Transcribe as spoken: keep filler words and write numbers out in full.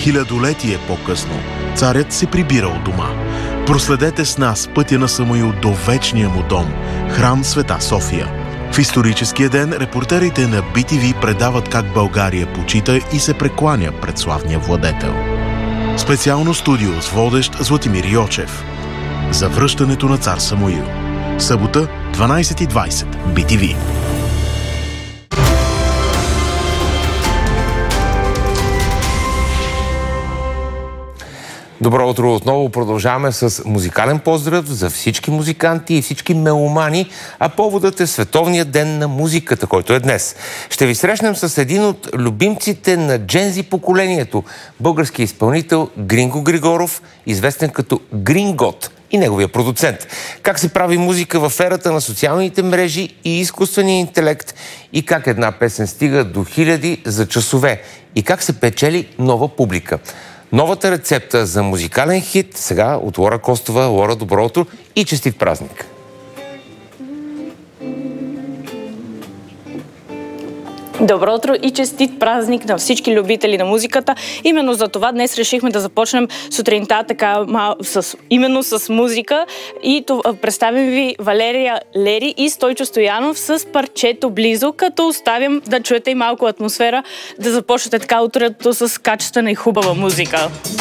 Хилядолетие по-късно царят се прибира от дома. Проследете с нас пътя на Самуил до вечния му дом, храм Света София. В историческия ден репортерите на Би Ти Ви предават как България почита и се прекланя пред славния владетел. Специално студио с водещ Златимир Йочев. За връщането на цар Самуил. Събота, дванайсет и двайсет. Би Ти Ви. Добро утро отново. Продължаваме с музикален поздрав за всички музиканти и всички меломани, а поводът е Световният ден на музиката, който е днес. Ще ви срещнем с един от любимците на джензи поколението, български изпълнител Гринго Григоров, известен като Грингот, и неговия продуцент. Как се прави музика в ерата на социалните мрежи и изкуствения интелект, и как една песен стига до хиляди за часове, и как се печели нова публика. Новата рецепта за музикален хит сега от Лора Костова. Лора, добро утро и честит празник! Добро утро и честит празник на всички любители на музиката. Именно за това днес решихме да започнем сутринта така мал, с, именно с музика. И това, представим ви Валерия Лери и Стойчо Стоянов с парчето Близо, като оставям да чуете и малко атмосфера, да започнете така утрото с качествена и хубава музика.